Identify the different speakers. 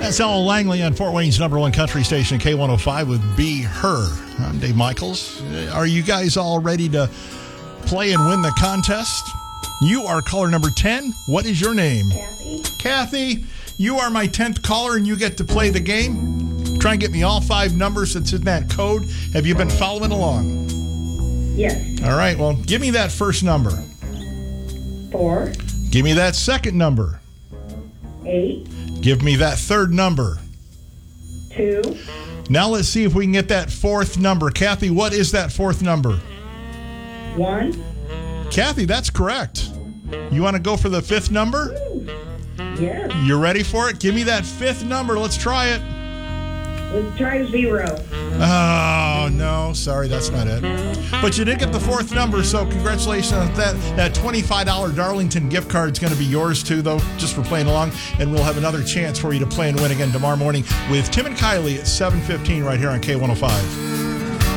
Speaker 1: That's Ella Langley on Fort Wayne's number one country station, K105 with Be Her. I'm Dave Michaels. Are you guys all ready to play and win the contest? You are caller number 10. What is your name?
Speaker 2: Kathy.
Speaker 1: Kathy, you are my 10th caller and you get to play the game. Try and get me all 5 numbers that's in that code. Have you been following along?
Speaker 2: Yes.
Speaker 1: All right, well, give me that first number.
Speaker 2: 4.
Speaker 1: Give me that second number.
Speaker 2: 8.
Speaker 1: Give me that third number.
Speaker 2: 2.
Speaker 1: Now let's see if we can get that fourth number. Kathy, what is that fourth number?
Speaker 2: 1.
Speaker 1: Kathy, that's correct. You want to go for the fifth number?
Speaker 2: Yes.
Speaker 1: You ready for it? Give me that fifth number. Let's try it.
Speaker 2: Let's try 0.
Speaker 1: Oh, no. Sorry, that's not it. But you did get the fourth number, so congratulations on that. That $25 Darlington gift card is going to be yours, too, though, just for playing along. And we'll have another chance for you to play and win again tomorrow morning with Tim and Kylie at 7:15 right here on K105.